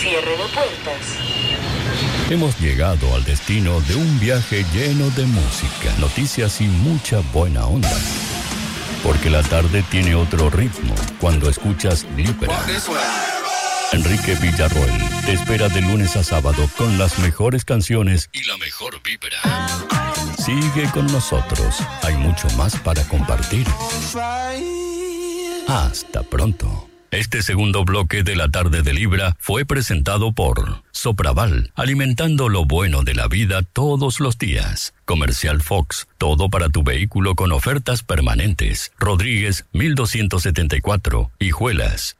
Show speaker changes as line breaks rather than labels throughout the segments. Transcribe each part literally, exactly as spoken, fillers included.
Cierre de puertas.
Hemos llegado al destino de un viaje lleno de música, noticias y mucha buena onda. Porque la tarde tiene otro ritmo cuando escuchas Libra. Enrique Villarroel te espera de lunes a sábado con las mejores canciones y la mejor vibra. Sigue con nosotros, hay mucho más para compartir. Hasta pronto. Este segundo bloque de la tarde de Libra fue presentado por Sopraval, alimentando lo bueno de la vida todos los días. Comercial Fox, todo para tu vehículo con ofertas permanentes. Rodríguez mil doscientos setenta y cuatro, Hijuelas.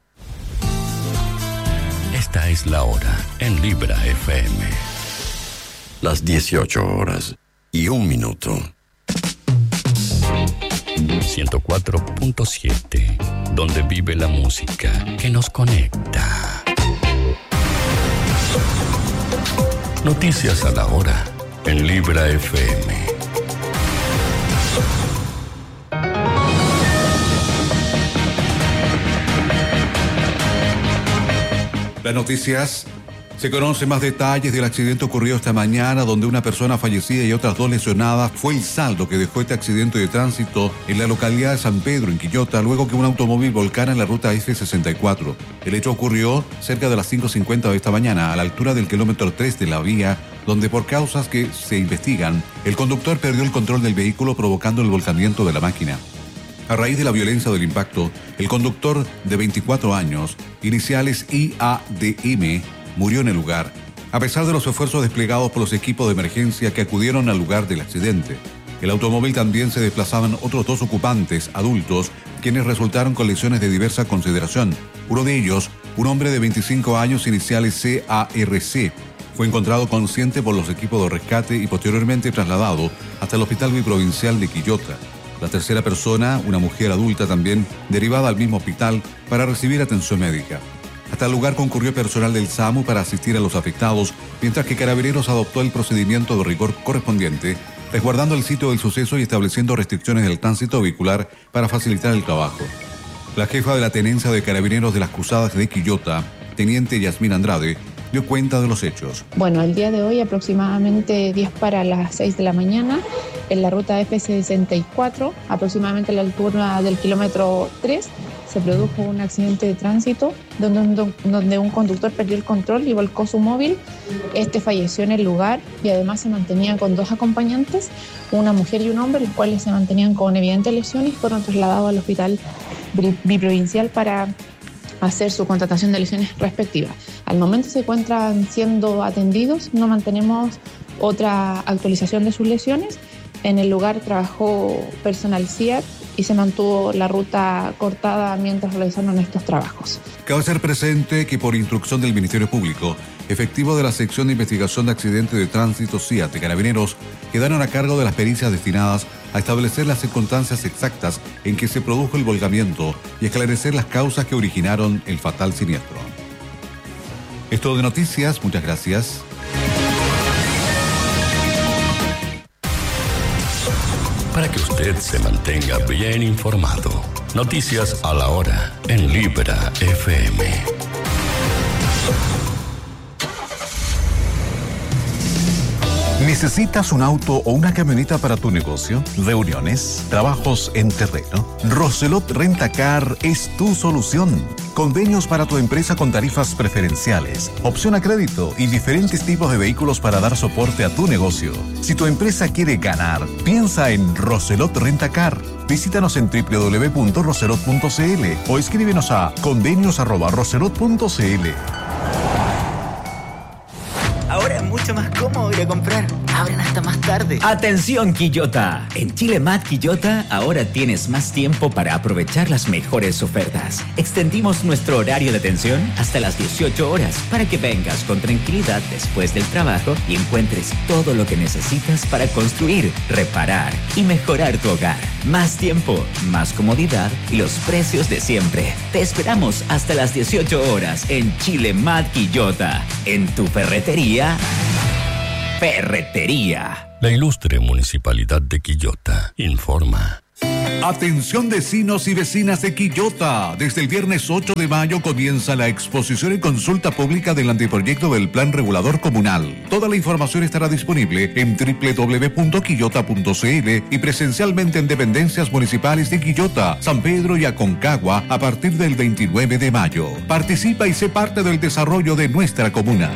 Esta es la hora en Libra F M.
Las dieciocho horas y un minuto.
ciento cuatro punto siete, donde vive la música que nos conecta. Noticias a la hora en Libra F M.
Las noticias. Se conocen más detalles del accidente ocurrido esta mañana, donde una persona fallecida y otras dos lesionadas fue el saldo que dejó este accidente de tránsito en la localidad de San Pedro, en Quillota, luego que un automóvil volcara en la ruta F sesenta y cuatro. El hecho ocurrió cerca de las cinco cincuenta de esta mañana, a la altura del kilómetro tres de la vía, donde por causas que se investigan, el conductor perdió el control del vehículo, provocando el volcamiento de la máquina. A raíz de la violencia del impacto, el conductor de veinticuatro años, iniciales I A D M, murió en el lugar, a pesar de los esfuerzos desplegados por los equipos de emergencia que acudieron al lugar del accidente. El automóvil también se desplazaban otros dos ocupantes adultos, quienes resultaron con lesiones de diversa consideración. Uno de ellos, un hombre de veinticinco años, iniciales C A R C, fue encontrado consciente por los equipos de rescate y posteriormente trasladado hasta el Hospital Biprovincial de Quillota. La tercera persona, una mujer adulta también, derivada al mismo hospital para recibir atención médica. Hasta el lugar concurrió personal del SAMU para asistir a los afectados, mientras que Carabineros adoptó el procedimiento de rigor correspondiente, resguardando el sitio del suceso y estableciendo restricciones del tránsito vehicular para facilitar el trabajo. La jefa de la Tenencia de Carabineros de las Cruzadas de Quillota, teniente Yasmín Andrade, dio cuenta de los hechos.
Bueno, el día de hoy, aproximadamente diez para las seis de la mañana, en la ruta F sesenta y cuatro, aproximadamente a la altura del kilómetro tres, se produjo un accidente de tránsito donde, donde un conductor perdió el control y volcó su móvil. Este falleció en el lugar y además se mantenía con dos acompañantes, una mujer y un hombre, los cuales se mantenían con evidentes lesiones y fueron trasladados al hospital biprovincial para hacer su contratación de lesiones respectivas. Al momento se encuentran siendo atendidos, no mantenemos otra actualización de sus lesiones. En el lugar trabajó personal C I A T y se mantuvo la ruta cortada mientras realizaron estos trabajos.
Cabe hacer presente que por instrucción del Ministerio Público, efectivos de la Sección de Investigación de Accidentes de Tránsito C I A T de Carabineros quedaron a cargo de las pericias destinadas a establecer las circunstancias exactas en que se produjo el volcamiento y esclarecer las causas que originaron el fatal siniestro. Es todo de noticias, muchas gracias.
Para que usted se mantenga bien informado. Noticias a la hora en Libra F M.
¿Necesitas un auto o una camioneta para tu negocio? ¿Reuniones? ¿Trabajos en terreno? Roselot Rentacar es tu solución. Convenios para tu empresa con tarifas preferenciales, opción a crédito y diferentes tipos de vehículos para dar soporte a tu negocio. Si tu empresa quiere ganar, piensa en Roselot Rentacar. Visítanos en doble u doble u doble u punto roselot punto c l o escríbenos a convenios arroba roselot punto c l.
Ahora es mucho más cómodo ir a comprar. Abren hasta más tarde.
¡Atención, Quillota! En Chile Mat Quillota ahora tienes más tiempo para aprovechar las mejores ofertas. Extendimos nuestro horario de atención hasta las dieciocho horas para que vengas con tranquilidad después del trabajo y encuentres todo lo que necesitas para construir, reparar y mejorar tu hogar. Más tiempo, más comodidad y los precios de siempre. Te esperamos hasta las dieciocho horas en Chile Mat Quillota. En tu ferretería... Ferretería.
La ilustre Municipalidad de Quillota informa.
Atención vecinos y vecinas de Quillota. Desde el viernes ocho de mayo comienza la exposición y consulta pública del anteproyecto del Plan Regulador Comunal. Toda la información estará disponible en doble u doble u doble u punto quillota punto c l y presencialmente en dependencias municipales de Quillota, San Pedro y Aconcagua a partir del veintinueve de mayo. Participa y sé parte del desarrollo de nuestra comuna.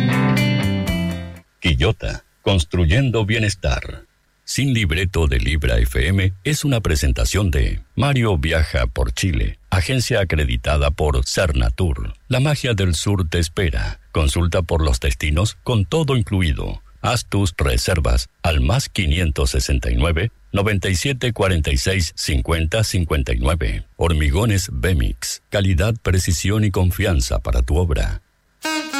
Quillota, construyendo bienestar. Sin libreto de Libra F M es una presentación de Mario Viaja por Chile, agencia acreditada por Cernatur. La magia del sur te espera. Consulta por los destinos con todo incluido. Haz tus reservas al más quinientos sesenta y nueve, noventa y siete cuarenta y seis, cincuenta cincuenta y nueve. Hormigones Bemix. Calidad, precisión y confianza para tu obra.